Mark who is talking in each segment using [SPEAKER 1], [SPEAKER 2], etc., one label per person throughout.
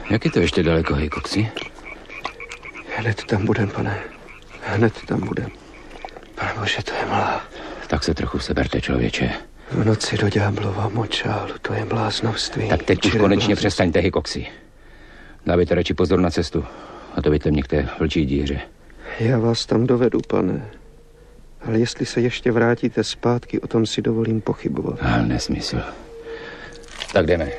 [SPEAKER 1] Jak je to ještě daleko, hej, Coxy?
[SPEAKER 2] Hned tam budem, pane. Hned tam budem. Pane bože, to je mlá.
[SPEAKER 1] Tak se trochu seberte, člověče.
[SPEAKER 2] V noci do ďáblova močálu, to je bláznovství.
[SPEAKER 1] Tak teď už konečně přestaňte, hej, Coxy. Dávejte radši pozor na cestu. A to byte mě k té vlčí díře.
[SPEAKER 2] Já vás tam dovedu, pane. Ale jestli se ještě vrátíte zpátky, o tom si dovolím pochybovat.
[SPEAKER 1] Ale nesmysl. Tak jdeme.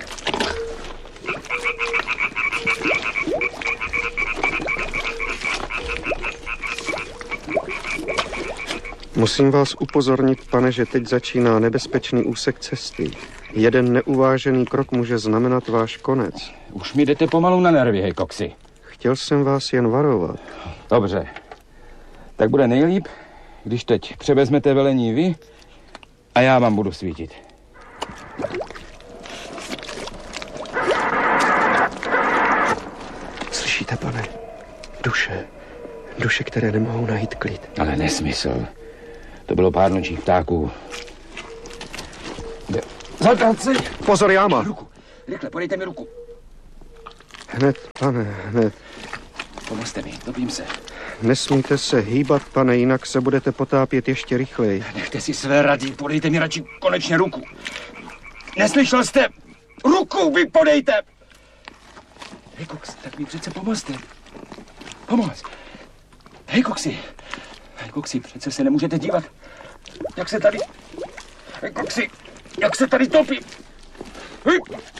[SPEAKER 2] Musím vás upozornit, pane, že teď začíná nebezpečný úsek cesty. Jeden neuvážený krok může znamenat váš konec.
[SPEAKER 1] Už mi jdete pomalu na nervy, hej, Coxy.
[SPEAKER 2] Chtěl jsem vás jen varovat.
[SPEAKER 1] Dobře. Tak bude nejlíp, když teď převezmete velení vy a já vám budu svítit.
[SPEAKER 2] Slyšíte, pane? Duše, které nemohou najít klid.
[SPEAKER 1] Ale nesmysl. To bylo pár nočních ptáků. Zatraci!
[SPEAKER 2] Pozor, jáma!
[SPEAKER 1] Ruku. Rychle, podejte mi ruku.
[SPEAKER 2] Hned, pane, hned.
[SPEAKER 1] Pomozte mi, topím se.
[SPEAKER 2] Nesmíte se hýbat, pane, jinak se budete potápět ještě rychleji.
[SPEAKER 1] Nechte si své rady, podejte mi radši konečně ruku. Neslyšel jste? Ruku mi podejte! Hej, Cox, tak mi přece pomozte. Pomoz. Hej, Coxy. Hej, Coxy, přece se nemůžete dívat. Jak se tady... Hej, Coxy, jak se tady topí. Hej.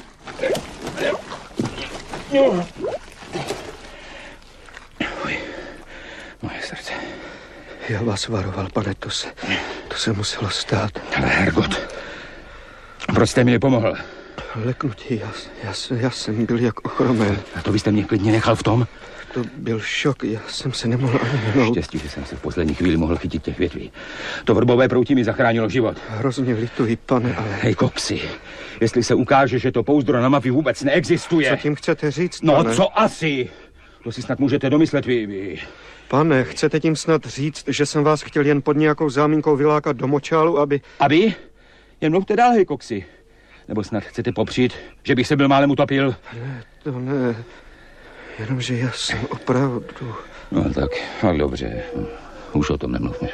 [SPEAKER 1] Moje srdce.
[SPEAKER 2] Já vás varoval, pane, to se muselo stát.
[SPEAKER 1] Ale Hergot, proč jste mi nepomohl?
[SPEAKER 2] Leknutí, já jsem byl jak ochromen.
[SPEAKER 1] A to byste mě klidně nechal v tom?
[SPEAKER 2] To byl šok, já jsem se nemohl ani hnout.
[SPEAKER 1] Štěstí, že jsem se v poslední chvíli mohl chytit těch větví. To vrbové proutí mi zachránilo život.
[SPEAKER 2] Hrozně lituji, pane, ale...
[SPEAKER 1] Hej, Coxy, jestli se ukáže, že to pouzdro na mapě vůbec neexistuje...
[SPEAKER 2] Co tím chcete říct,
[SPEAKER 1] No,
[SPEAKER 2] pane?
[SPEAKER 1] co asi? To si snad můžete domyslet vy.
[SPEAKER 2] Pane, chcete tím snad říct, že jsem vás chtěl jen pod nějakou zámínkou vylákat do močálu, aby...
[SPEAKER 1] Aby? Jen mluvte dál, hej, Coxy. Nebo snad chcete popřít, že bych se byl málem utopil?
[SPEAKER 2] Ne, to ne. Jenomže já jsem opravdu...
[SPEAKER 1] No tak dobře. Už o tom nemluvme.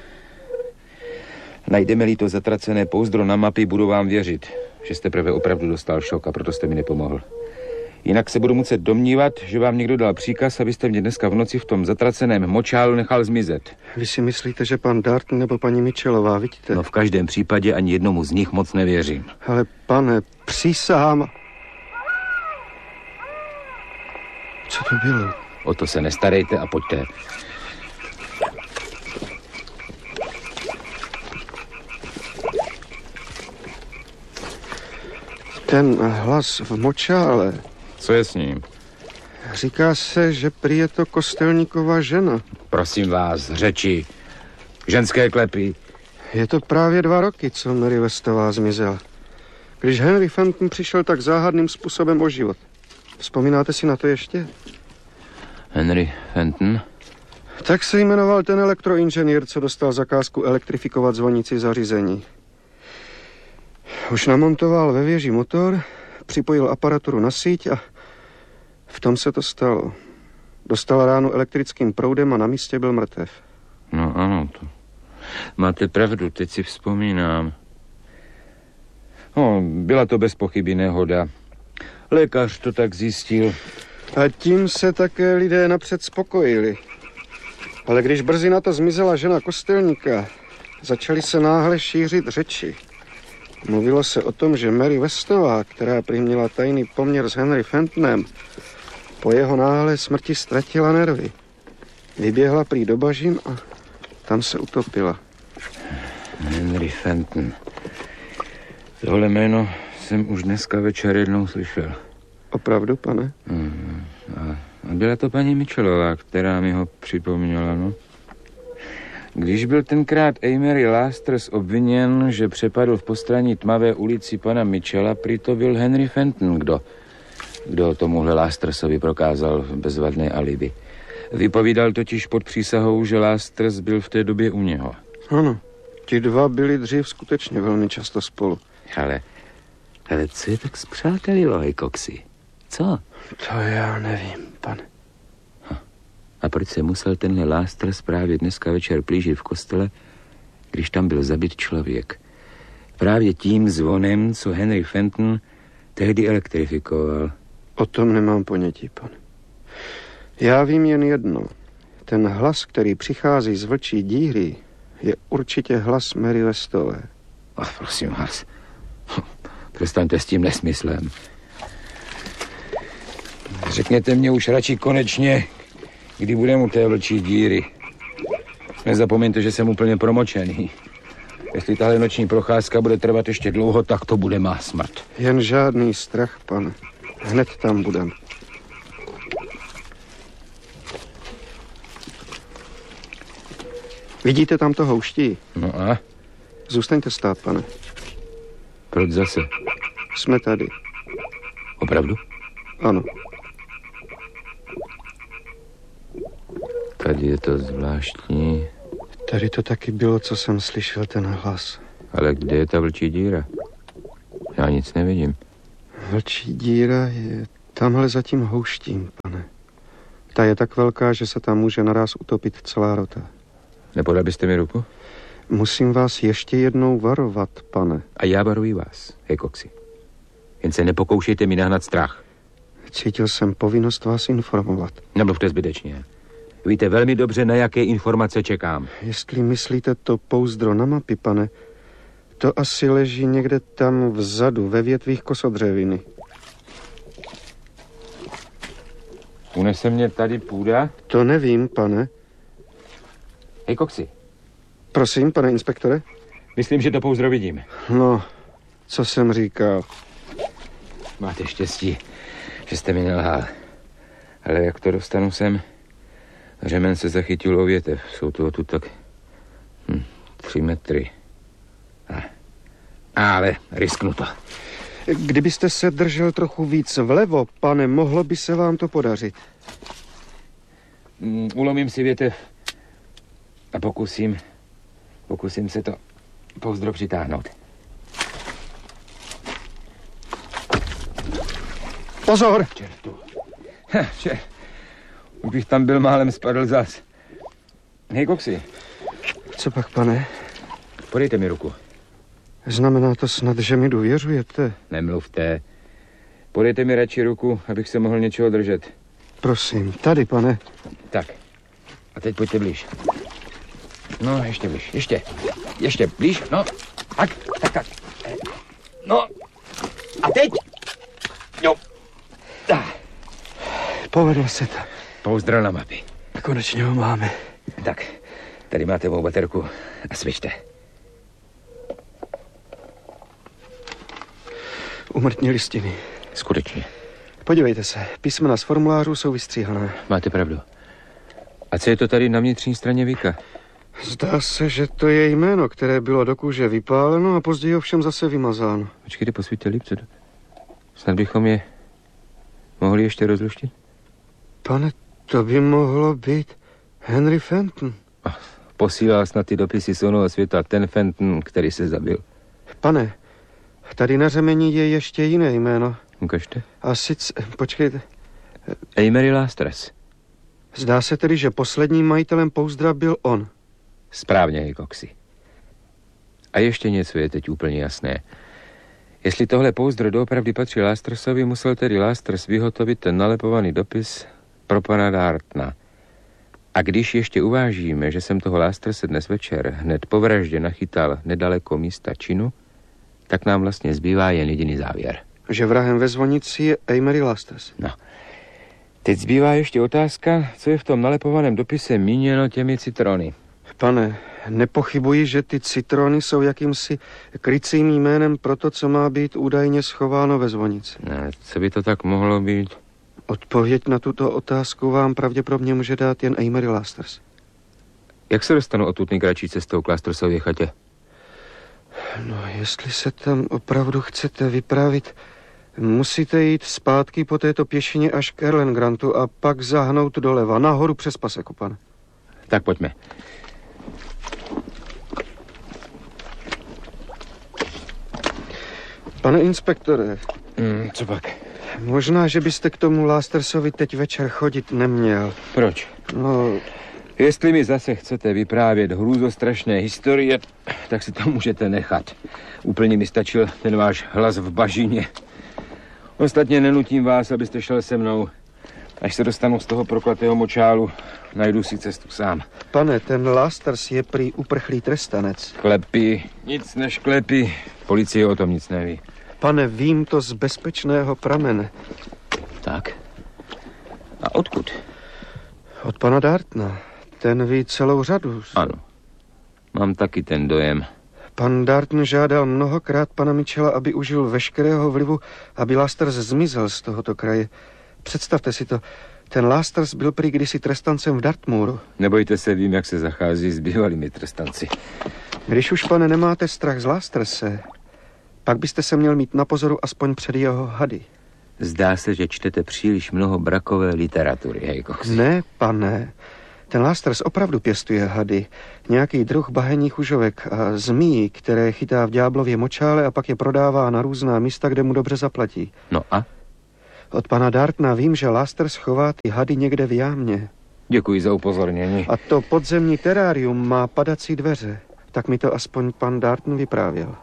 [SPEAKER 1] Najdeme-li to zatracené pouzdro na mapy, budu vám věřit, že jste prvé opravdu dostal šok a proto jste mi nepomohl. Jinak se budu muset domnívat, že vám někdo dal příkaz, abyste mě dneska v noci v tom zatraceném močálu nechal zmizet.
[SPEAKER 2] Vy si myslíte, že pan Darton nebo paní Mitchellová, vidíte?
[SPEAKER 1] No v každém případě ani jednomu z nich moc nevěřím.
[SPEAKER 2] Ale pane, přísahám... Co to bylo?
[SPEAKER 1] O to se nestarejte a pojďte.
[SPEAKER 2] Ten hlas v močále...
[SPEAKER 1] Co je s ním?
[SPEAKER 2] Říká se, že prý je to kostelníková žena.
[SPEAKER 1] Prosím vás, řeči, ženské klepy.
[SPEAKER 2] Je to právě 2 roky, co Mary Westová zmizela. Když Henry Fenton přišel tak záhadným způsobem o život. Vzpomínáte si na to ještě?
[SPEAKER 1] Henry Fenton?
[SPEAKER 2] Tak se jmenoval ten elektroinženýr, co dostal zakázku elektrifikovat zvonici zařízení. Už namontoval ve věži motor, připojil aparaturu na síť a v tom se to stalo. Dostal ránu elektrickým proudem a na místě byl mrtev.
[SPEAKER 1] No ano, to... Máte pravdu, teď si vzpomínám. No, byla to bez pochyby nehoda. Lékař to tak zjistil.
[SPEAKER 2] A tím se také lidé napřed spokojili. Ale když brzy na to zmizela žena kostelníka, začaly se náhle šířit řeči. Mluvilo se o tom, že Mary Westová, která prý měla tajný poměr s Henry Fentonem, po jeho náhlé smrti ztratila nervy. Vyběhla prý do bažin a tam se utopila.
[SPEAKER 1] Henry Fenton. Tohle jméno jsem už dneska večer jednou slyšel.
[SPEAKER 2] Opravdu, pane?
[SPEAKER 1] A byla to paní Mitchellová, která mi ho připomněla, no. Když byl tenkrát Amory Lasters obviněn, že přepadl v postranní tmavé ulici pana Mitchella, prý to byl Henry Fenton, kdo tomuhle Lastersovi prokázal bezvadné alibi. Vypovídal totiž pod přísahou, že Lasters byl v té době u něho.
[SPEAKER 2] Ano, ti dva byli dřív skutečně velmi často spolu.
[SPEAKER 1] Ale co je tak zpřátelilo, hej, Coxy? Co?
[SPEAKER 2] To já nevím, pane.
[SPEAKER 1] A proč se musel tenhle Lasters právě dneska večer plížit v kostele, když tam byl zabit člověk? Právě tím zvonem, co Henry Fenton tehdy elektrifikoval.
[SPEAKER 2] O tom nemám ponětí, pane. Já vím jen jedno. Ten hlas, který přichází z vlčí díry, je určitě hlas Mary Westové.
[SPEAKER 1] Ach, prosím vás. Přestaňte s tím nesmyslem. Řekněte mě už radši konečně, kdy budeme u té vlčí díry. Nezapomeňte, že jsem úplně promočený. Jestli tahle noční procházka bude trvat ještě dlouho, tak to bude má smrt.
[SPEAKER 2] Jen žádný strach, pane. Hned tam budem. Vidíte tam to houští?
[SPEAKER 1] No a?
[SPEAKER 2] Zůstaňte stát, pane.
[SPEAKER 1] Proč zase?
[SPEAKER 2] Jsme tady.
[SPEAKER 1] Opravdu?
[SPEAKER 2] Ano.
[SPEAKER 1] Tady je to zvláštní.
[SPEAKER 2] Tady to taky bylo, co jsem slyšel, ten hlas.
[SPEAKER 1] Ale kde je ta vlčí díra? Já nic nevidím.
[SPEAKER 2] Vlčí díra je tamhle za tím houštím, pane. Ta je tak velká, že se tam může naraz utopit celá rota.
[SPEAKER 1] Nepodal byste mi ruku?
[SPEAKER 2] Musím vás ještě jednou varovat, pane.
[SPEAKER 1] A já varuji vás, Coxy. Jen se nepokoušejte mi nahnat strach.
[SPEAKER 2] Cítil jsem povinnost vás informovat.
[SPEAKER 1] Nemluvte zbytečně. Víte velmi dobře, na jaké informace čekám.
[SPEAKER 2] Jestli myslíte to pouzdro na mapy, pane, to asi leží někde tam vzadu, ve větvích kosodřeviny.
[SPEAKER 1] Unese mě tady půda?
[SPEAKER 2] To nevím, pane.
[SPEAKER 1] Coxy.
[SPEAKER 2] Prosím, pane inspektore?
[SPEAKER 1] Myslím, že to pouzdro vidím.
[SPEAKER 2] No, co jsem říkal.
[SPEAKER 1] Máte štěstí, že jste mi nelhal. Ale jak to dostanu sem? Řemen se zachytil o větev. Jsou to tu tak 3 metry. Ale risknu to.
[SPEAKER 2] Kdybyste se držel trochu víc vlevo, pane, mohlo by se vám to podařit.
[SPEAKER 1] Ulomím si větev a pokusím se to pouzdro přitáhnout.
[SPEAKER 2] Pozor!
[SPEAKER 1] Čertu. Už bych tam byl, málem spadl zas. Coxy.
[SPEAKER 2] Co pak, pane?
[SPEAKER 1] Podejte mi ruku.
[SPEAKER 2] Znamená to snad, že mi důvěřujete?
[SPEAKER 1] Nemluvte. Podejte mi radši ruku, abych se mohl něčeho držet.
[SPEAKER 2] Prosím, tady, pane.
[SPEAKER 1] Tak. A teď pojďte blíž. No, ještě blíž. Ještě blíž. No. Tak. No. A teď. Jo.
[SPEAKER 2] Povedlo se to.
[SPEAKER 1] Pouzdro na mapy.
[SPEAKER 2] Konečně ho máme.
[SPEAKER 1] Tak, tady máte mou baterku a svičte.
[SPEAKER 2] Úmrtní listiny.
[SPEAKER 1] Skutečně.
[SPEAKER 2] Podívejte se, písmena z formulářů jsou vystříhané.
[SPEAKER 1] Máte pravdu. A co je to tady na vnitřní straně Vika?
[SPEAKER 2] Zdá se, že to je jméno, které bylo do kůže vypáleno a později ovšem zase vymazáno.
[SPEAKER 1] Počkejte, posvíťte líp, co to? Snad bychom je mohli ještě rozluštit?
[SPEAKER 2] Pane, to by mohlo být Henry Fenton.
[SPEAKER 1] Posílal snad ty dopisy z onoho světa ten Fenton, který se zabil.
[SPEAKER 2] Pane, tady na řemeni je ještě jiné jméno.
[SPEAKER 1] Ukažte.
[SPEAKER 2] A sice, počkejte.
[SPEAKER 1] Amory Lasters.
[SPEAKER 2] Zdá se tedy, že posledním majitelem pouzdra byl on.
[SPEAKER 1] Správně, Coxy. A ještě něco je teď úplně jasné. Jestli tohle pouzdro doopravdy patří Lastersovi, musel tedy Lasters vyhotovit ten nalepovaný dopis pro pana Dartna. A když ještě uvážíme, že jsem toho Lasterse dnes večer hned po vraždě nachytal nedaleko místa činu, tak nám vlastně zbývá jen jediný závěr.
[SPEAKER 2] Že vrahem ve zvonici je Amory Lasters.
[SPEAKER 1] No. Teď zbývá ještě otázka, co je v tom nalepovaném dopise míněno těmi citrony.
[SPEAKER 2] Pane, nepochybuji, že ty citrony jsou jakýmsi krycím jménem pro to, co má být údajně schováno ve zvonici.
[SPEAKER 1] Ne, co by to tak mohlo být?
[SPEAKER 2] Odpověď na tuto otázku vám pravděpodobně může dát jen Amory Lasters.
[SPEAKER 1] Jak se dostanu odtud nejkratší cestou k Lastersově chatě?
[SPEAKER 2] No, jestli se tam opravdu chcete vypravit, musíte jít zpátky po této pěšině až k Erlengrantu a pak zahnout doleva, nahoru přes paseku, pane.
[SPEAKER 1] Tak pojďme.
[SPEAKER 2] Pane inspektore.
[SPEAKER 1] Co pak?
[SPEAKER 2] Možná, že byste k tomu Lastersovi teď večer chodit neměl.
[SPEAKER 1] Proč?
[SPEAKER 2] No,
[SPEAKER 1] Jestli mi zase chcete vyprávět hrůzostrašné historie, tak si to můžete nechat. Úplně mi stačil ten váš hlas v bažině. Ostatně nenutím vás, abyste šel se mnou. Až se dostanu z toho prokletého močálu, najdu si cestu sám.
[SPEAKER 2] pane, ten Lasters je prý uprchlý trestanec.
[SPEAKER 1] Klepy, nic než klepy. Policie o tom nic neví.
[SPEAKER 2] Pane, vím to z bezpečného pramene.
[SPEAKER 1] Tak? A odkud?
[SPEAKER 2] Od pana Dartna. Ten ví celou řadu.
[SPEAKER 1] Ano, mám taky ten dojem.
[SPEAKER 2] Pan Darton žádal mnohokrát pana Mitchella, aby užil veškerého vlivu, aby Lasters zmizel z tohoto kraje. Představte si to. Ten Lasters byl prý kdysi trestancem v Dartmouru.
[SPEAKER 1] Nebojte se, vím, jak se zachází s bývalými trestanci.
[SPEAKER 2] Když už, pane, nemáte strach z Lasterse, pak byste se měl mít na pozoru aspoň před jeho hady.
[SPEAKER 1] Zdá se, že čtete příliš mnoho brakové literatury, hej, Cox.
[SPEAKER 2] Ne, pane. Ten Lasters opravdu pěstuje hady. Nějaký druh bahenních užovek a zmí, které chytá v ďáblově močále a pak je prodává na různá místa, kde mu dobře zaplatí.
[SPEAKER 1] No a?
[SPEAKER 2] Od pana Dartna vím, že Lasters chová ty hady někde v jámě.
[SPEAKER 1] Děkuji za upozornění.
[SPEAKER 2] A to podzemní terárium má padací dveře. Tak mi to aspoň pan Darton vyprávěl.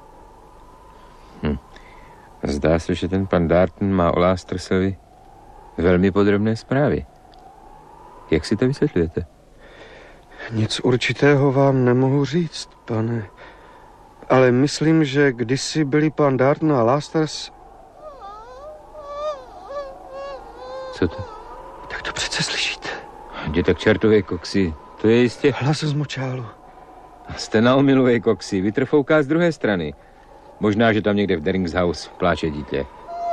[SPEAKER 1] Zdá se, že ten pan Darton má o Lastersovi velmi podrobné zprávy. Jak si to vysvětlujete?
[SPEAKER 2] Nic určitého vám nemohu říct, pane. Ale myslím, že kdysi byli pan Darton a Lasters...
[SPEAKER 1] Co to?
[SPEAKER 2] Tak to přece slyšíte.
[SPEAKER 1] Jděte k čertové, Coxy. To je jistě...
[SPEAKER 2] Hlas z močálu.
[SPEAKER 1] Jste na omylu, Coxy. Vítr fouká z druhé strany. Možná, že tam někde v Derings House pláče dítě.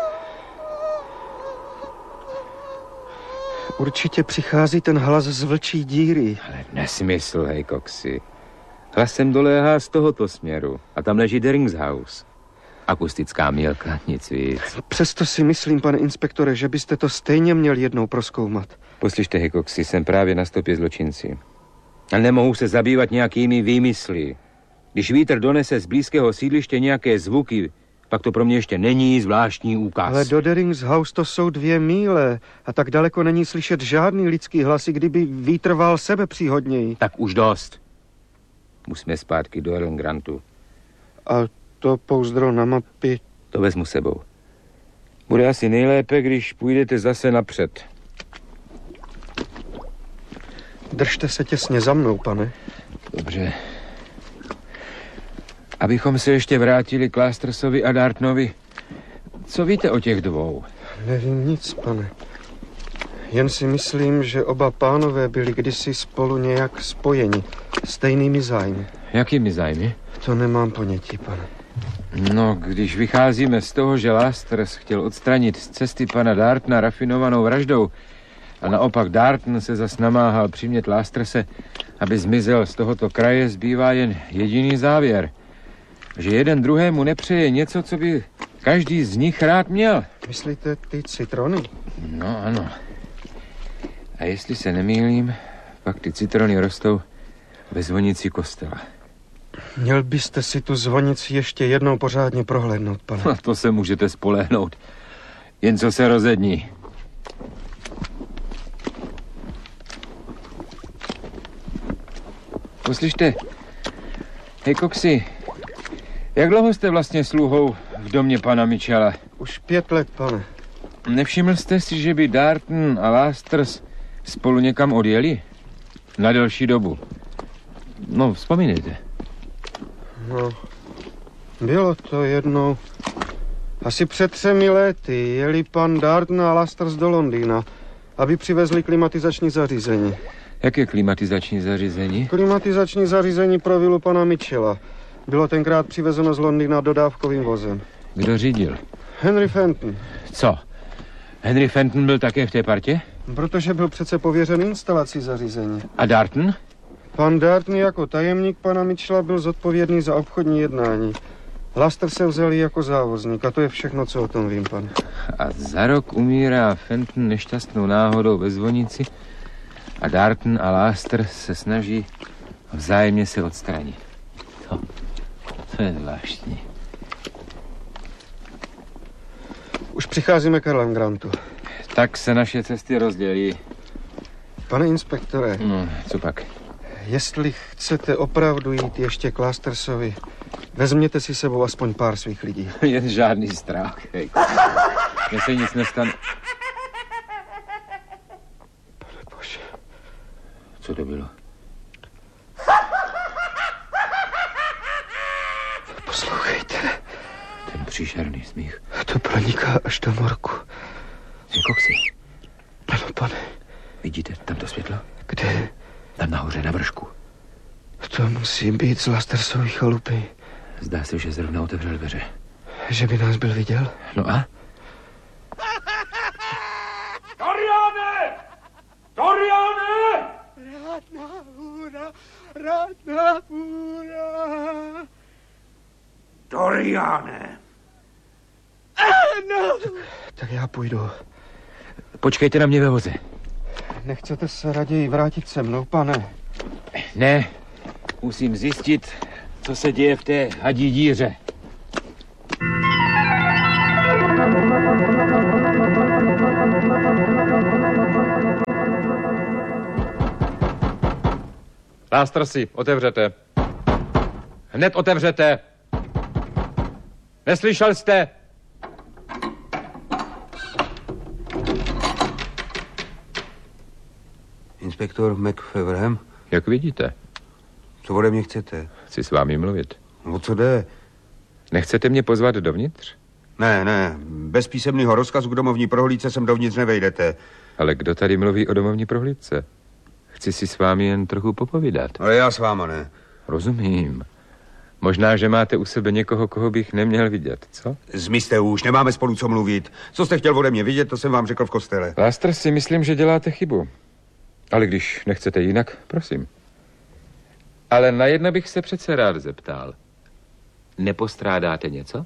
[SPEAKER 2] Určitě přichází ten hlas z vlčí díry.
[SPEAKER 1] Ale nesmysl, hej, Coxy. Hlasem doléhá z tohoto směru. A tam leží Derings House. Akustická mílka, nic víc.
[SPEAKER 2] Přesto si myslím, pane inspektore, že byste to stejně měl jednou prozkoumat.
[SPEAKER 1] Poslyšte, hej, Coxy, jsem právě na stopě zločinci. A nemohu se zabývat nějakými výmysly. Když vítr donese z blízkého sídliště nějaké zvuky, pak to pro mě ještě není zvláštní úkaz.
[SPEAKER 2] Ale do Derings House to jsou 2 míle a tak daleko není slyšet žádný lidský hlasy, kdyby vítr vál sebepříhodněji.
[SPEAKER 1] Tak už dost. Musíme zpátky do Ellen Grantu.
[SPEAKER 2] A to pouzdro na mapy...
[SPEAKER 1] To vezmu sebou. Bude asi nejlépe, když půjdete zase napřed.
[SPEAKER 2] Držte se těsně za mnou, pane.
[SPEAKER 1] Dobře. Abychom se ještě vrátili k Lastersovi a Dartnovi. Co víte o těch dvou?
[SPEAKER 2] Nevím nic, pane. Jen si myslím, že oba pánové byli kdysi spolu nějak spojeni. Stejnými zájmy.
[SPEAKER 1] Jakými zájmy?
[SPEAKER 2] To nemám ponětí, pane.
[SPEAKER 1] No, když vycházíme z toho, že Lasters chtěl odstranit z cesty pana Dartna rafinovanou vraždou a naopak Darton se zas namáhal přimět Lasterse, aby zmizel z tohoto kraje, zbývá jen jediný závěr. Že jeden druhému nepřeje něco, co by každý z nich rád měl.
[SPEAKER 2] Myslíte ty citrony?
[SPEAKER 1] No, ano. A jestli se nemýlím, pak ty citrony rostou ve zvonici kostela.
[SPEAKER 2] Měl byste si tu zvonici ještě jednou pořádně prohlédnout, pane.
[SPEAKER 1] Na to se můžete spolehnout. Jen co se rozední. Poslyšte, hej, Coxy, jak dlouho jste vlastně sluhou v domě pana Mitchella?
[SPEAKER 2] Už 5 let, pane.
[SPEAKER 1] Nevšiml jste si, že by Darton a Lasters spolu někam odjeli? Na delší dobu. No, vzpomínejte.
[SPEAKER 2] No, bylo to jednou. Asi před 3 lety jeli pan Darton a Lasters do Londýna, aby přivezli klimatizační zařízení.
[SPEAKER 1] Jaké klimatizační zařízení?
[SPEAKER 2] Klimatizační zařízení pro vilu pana Mitchella. Bylo tenkrát přivezeno z Londýna dodávkovým vozem.
[SPEAKER 1] Kdo řídil?
[SPEAKER 2] Henry Fenton.
[SPEAKER 1] Co? Henry Fenton byl také v té partě?
[SPEAKER 2] Protože byl přece pověřen instalací zařízení.
[SPEAKER 1] A Darton?
[SPEAKER 2] Pan Darton jako tajemník pana Mitchella byl zodpovědný za obchodní jednání. Laster se vzali jako závozník a to je všechno, co o tom vím, pane.
[SPEAKER 1] A za rok umírá Fenton nešťastnou náhodou ve zvonici a Darton a Laster se snaží vzájemně se odstranit. To je zvláštní.
[SPEAKER 2] Už přicházíme k Erlangrantu.
[SPEAKER 1] Tak se naše cesty rozdělí.
[SPEAKER 2] Pane inspektore,
[SPEAKER 1] No, co pak?
[SPEAKER 2] jestli chcete opravdu jít ještě k Lastersovi, vezměte si sebou aspoň pár svých lidí.
[SPEAKER 1] Jen žádný strach, hej. Mně se nic nestane.
[SPEAKER 2] Pane bože.
[SPEAKER 1] Co to bylo?
[SPEAKER 2] Poslouchejte.
[SPEAKER 1] Ten příšerný smích.
[SPEAKER 2] To proniká až do morku.
[SPEAKER 1] Jsi koksy.
[SPEAKER 2] Ano, pane.
[SPEAKER 1] Vidíte tam to světlo?
[SPEAKER 2] Kde?
[SPEAKER 1] Tam nahoře na vršku.
[SPEAKER 2] To musí být z Lastersových chalupy.
[SPEAKER 1] Zdá se, že zrovna otevřel dveře.
[SPEAKER 2] Že by nás byl viděl?
[SPEAKER 1] No a?
[SPEAKER 3] Doriane! Doriane! Radná hůra! Doriane!
[SPEAKER 2] Tak já půjdu.
[SPEAKER 1] Počkejte na mě ve voze.
[SPEAKER 2] Nechcete se raději vrátit se mnou, pane?
[SPEAKER 1] Ne, musím zjistit, co se děje v té hadí díře. Lástrsi, otevřete. Hned otevřete. Neslyšel jste?
[SPEAKER 4] Inspektor McFeverham?
[SPEAKER 1] Jak vidíte,
[SPEAKER 4] Co ode mě chcete?
[SPEAKER 1] chci s vámi mluvit.
[SPEAKER 4] O co jde?
[SPEAKER 1] Nechcete mě pozvat dovnitř?
[SPEAKER 4] Ne, bez písemného rozkazu k domovní prohlídce sem dovnitř nevejdete.
[SPEAKER 1] Ale kdo tady mluví o domovní prohlídce? Chci si s vámi jen trochu popovídat.
[SPEAKER 4] Ale já s váma ne.
[SPEAKER 1] Rozumím. Možná, že máte u sebe někoho, koho bych neměl vidět, co?
[SPEAKER 4] Zmizte už, nemáme spolu co mluvit. Co jste chtěl ode mě vidět, to jsem vám řekl v kostele.
[SPEAKER 1] Láster, si myslím, že děláte chybu. Ale když nechcete jinak, prosím. Ale na jedno bych se přece rád zeptal. Nepostrádáte něco?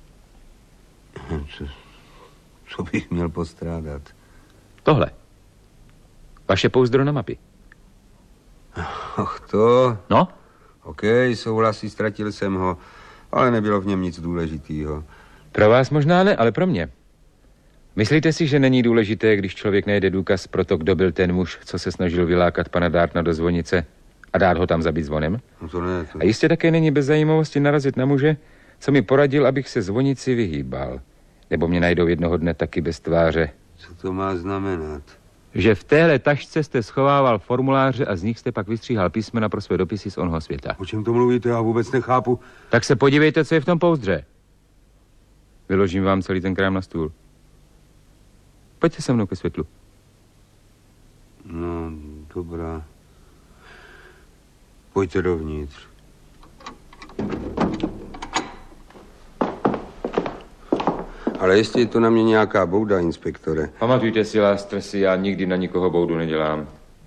[SPEAKER 4] Co bych měl postrádat?
[SPEAKER 1] Tohle. Vaše pouzdro na mapy.
[SPEAKER 4] Ach to...
[SPEAKER 1] No?
[SPEAKER 4] OK, souhlasí, ztratil jsem ho, ale nebylo v něm nic důležitýho.
[SPEAKER 1] Pro vás možná ne, ale pro mě. Myslíte si, že není důležité, když člověk najde důkaz pro to, kdo byl ten muž, co se snažil vylákat pana Dartna do zvonice a dát ho tam zabít zvonem?
[SPEAKER 4] No to ne, to...
[SPEAKER 1] A jistě také není bez zajímavosti narazit na muže, co mi poradil, abych se zvonici vyhýbal. Nebo mě najdou jednoho dne taky bez tváře.
[SPEAKER 4] Co to má znamenat?
[SPEAKER 1] Že v téhle tašce jste schovával formuláře a z nich jste pak vystříhal písmena pro své dopisy z onoho světa.
[SPEAKER 4] O čem to mluvíte? Já vůbec nechápu.
[SPEAKER 1] Tak se podívejte, co je v tom pouzdře. Vyložím vám celý ten krám na stůl. Pojďte se mnou ke světlu.
[SPEAKER 4] No, dobrá. Pojďte dovnitř. Ale jestli je to na mě nějaká bouda, inspektore.
[SPEAKER 1] Pamatujte si, Lástrsi, já nikdy na nikoho boudu nedělám.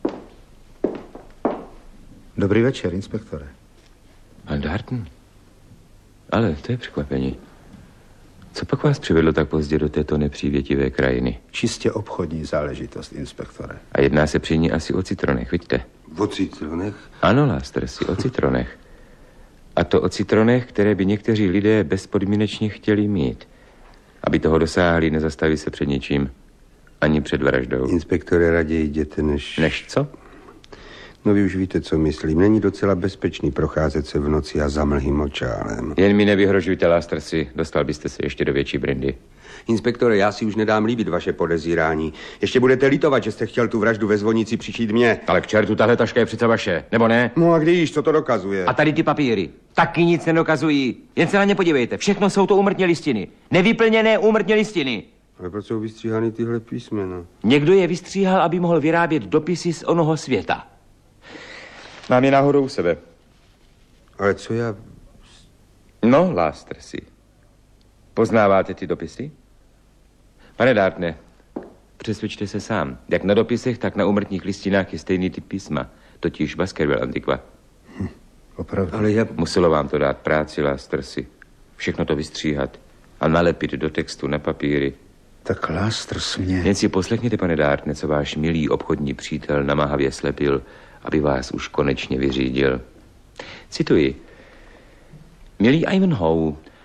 [SPEAKER 5] Dobrý večer, inspektore.
[SPEAKER 1] Pan Darton? Ale to je překvapení. Co pak vás přivedlo tak pozdě do této nepřívětivé krajiny?
[SPEAKER 5] Čistě obchodní záležitost, inspektore.
[SPEAKER 1] A jedná se při ní asi o citronech, vidíte?
[SPEAKER 4] O citronech?
[SPEAKER 1] Ano, Lástrsi, o citronech. A to o citronech, které by někteří lidé bezpodmínečně chtěli mít. Aby toho dosáhli, nezastaví se před ničím. Ani před vraždou.
[SPEAKER 4] Inspektore, raději jděte než...
[SPEAKER 1] Než co?
[SPEAKER 4] No vy už víte, co myslím. Není docela bezpečný procházet se v noci a za mlhým očálem.
[SPEAKER 1] Jen mi nevyhrožujte, Lástrsi. Dostal byste se ještě do větší brindy.
[SPEAKER 4] Inspektore, já si už nedám líbit vaše podezírání. Ještě budete litovat, že jste chtěl tu vraždu ve zvonici přičít mě.
[SPEAKER 1] Ale k čertu, tahle taška je přece vaše, nebo ne?
[SPEAKER 4] No a když, co to dokazuje?
[SPEAKER 1] A tady ty papíry. Taky nic nedokazují. Jen se na ně podívejte. Všechno jsou to úmrtní listiny. Nevyplněné úmrtní listiny.
[SPEAKER 4] Ale proč jsou vystříhány tyhle písmena?
[SPEAKER 1] Někdo je vystříhal, aby mohl vyrábět dopisy z onoho světa. Mám je náhodou u sebe.
[SPEAKER 4] Ale co já...
[SPEAKER 1] No, Lástrsi. Poznáváte ty dopisy? Pane Dartne, přesvědčte se sám. Jak na dopisech, tak na úmrtních listinách je stejný typ písma. Totiž Baskerville Antiqua.
[SPEAKER 5] Opravdu.
[SPEAKER 4] Ale já...
[SPEAKER 1] Muselo vám to dát práci, Lástrsi. Všechno to vystříhat a nalepit do textu na papíry.
[SPEAKER 5] Tak Lasters mě...
[SPEAKER 1] Jen si poslechněte, pane Dartne, co váš milý obchodní přítel namáhavě slepil, aby vás už konečně vyřídil. Cituji. Milý Ivanhoe,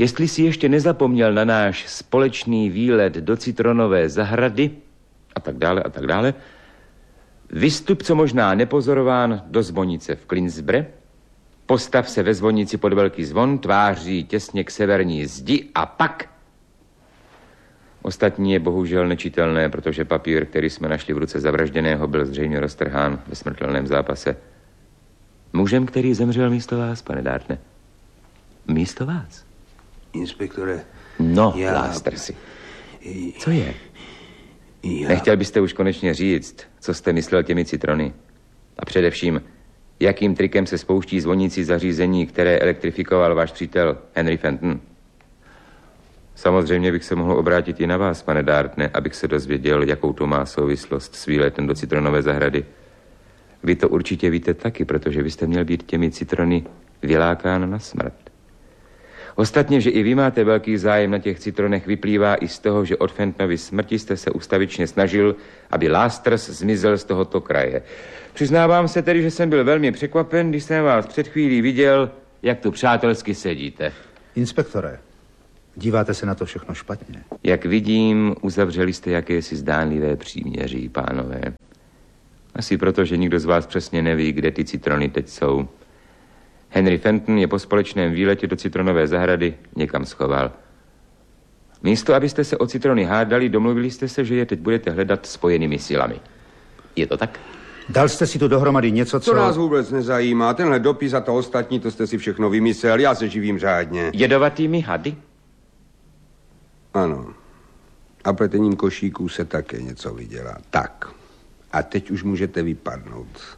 [SPEAKER 1] Jestli si ještě nezapomněl na náš společný výlet do Citronové zahrady a tak dále, vystup co možná nepozorován do zvonice v Klinsbre, postav se ve zvonici pod velký zvon, tváří těsně k severní zdi a pak... Ostatní je bohužel nečitelné, protože papír, který jsme našli v ruce zavražděného, byl zřejmě roztrhán ve smrtelném zápase. Mužem, který zemřel místo vás, pane Dartne. Místo vás?
[SPEAKER 4] Inspektore,
[SPEAKER 1] No,
[SPEAKER 4] já...
[SPEAKER 1] Lastersi. Co je? Nechtěl byste už konečně říct, co jste myslel těmi citrony? A především, jakým trikem se spouští zvonící zařízení, které elektrifikoval váš přítel Henry Fenton? Samozřejmě bych se mohl obrátit i na vás, pane Dartne, abych se dozvěděl, jakou to má souvislost s výletem do Citronové zahrady. Vy to určitě víte taky, protože vy jste měl být těmi citrony vylákán na smrt. Ostatně, že i vy máte velký zájem na těch citronech, vyplývá i z toho, že od Fentonovy smrti jste se ustavičně snažil, aby Lasters zmizel z tohoto kraje. Přiznávám se tedy, že jsem byl velmi překvapen, když jsem vás před chvílí viděl, jak tu přátelsky sedíte.
[SPEAKER 5] Inspektore, díváte se na to všechno špatně.
[SPEAKER 1] Jak vidím, uzavřeli jste jakési zdánlivé příměří, pánové. Asi proto, že nikdo z vás přesně neví, kde ty citrony teď jsou. Henry Fenton je po společném výletě do Citronové zahrady někam schoval. Místo, abyste se o citrony hádali, domluvili jste se, že je teď budete hledat spojenými silami. Je to tak?
[SPEAKER 5] Dal jste si tu dohromady něco, co...
[SPEAKER 4] To nás vůbec nezajímá. Tenhle dopis a to ostatní, to jste si všechno vymyslel. Já se živím řádně.
[SPEAKER 1] Jedovatými hady?
[SPEAKER 4] Ano. A pletením košíků se také něco vydělá. Tak. A teď už můžete vypadnout.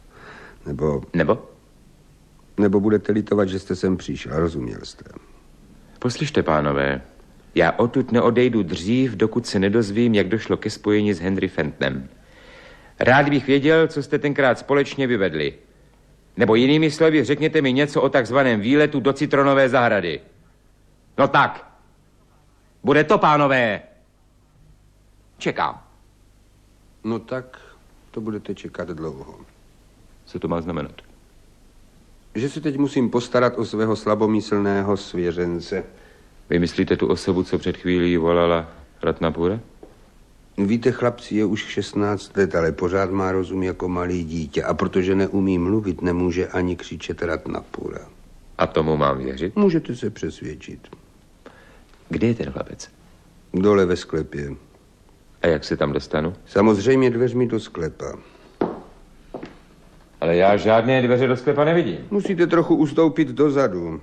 [SPEAKER 4] Nebo budete litovat, že jste sem přišel. Rozuměl jste.
[SPEAKER 1] Poslyšte, pánové, já odtud neodejdu dřív, dokud se nedozvím, jak došlo ke spojení s Henry Fentonem. Rád bych věděl, co jste tenkrát společně vyvedli. Nebo jinými slovy, řekněte mi něco o takzvaném výletu do Citronové zahrady. No tak. Bude to, pánové. Čekám.
[SPEAKER 4] No tak, to budete čekat dlouho.
[SPEAKER 1] Co to má znamenat?
[SPEAKER 4] Že se teď musím postarat o svého slabomyslného svěřence.
[SPEAKER 1] Vy myslíte tu osobu, co před chvílí volala Ratnapura?
[SPEAKER 4] Víte, chlapci, je už 16 let, ale pořád má rozum jako malý dítě. A protože neumí mluvit, nemůže ani křičet Ratnapura.
[SPEAKER 1] A tomu mám věřit?
[SPEAKER 4] Můžete se přesvědčit.
[SPEAKER 1] Kde je ten chlapec?
[SPEAKER 4] Dole ve sklepě.
[SPEAKER 1] A jak se tam dostanu?
[SPEAKER 4] Samozřejmě dveřmi do sklepa.
[SPEAKER 1] Ale já žádné dveře do sklepa nevidím.
[SPEAKER 4] Musíte trochu ustoupit dozadu.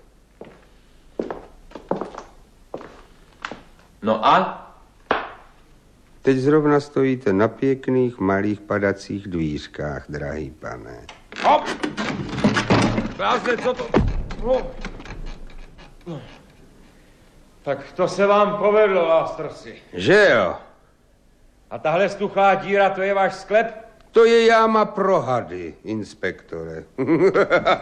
[SPEAKER 1] No a?
[SPEAKER 4] Teď zrovna stojíte na pěkných, malých padacích dvířkách, drahý pane.
[SPEAKER 1] Hop! Krásně, co to? No. Tak to se vám povedlo, Lastersi.
[SPEAKER 4] Že jo?
[SPEAKER 1] A tahle stuchlá díra, to je váš sklep?
[SPEAKER 4] To je jáma pro hady, inspektore.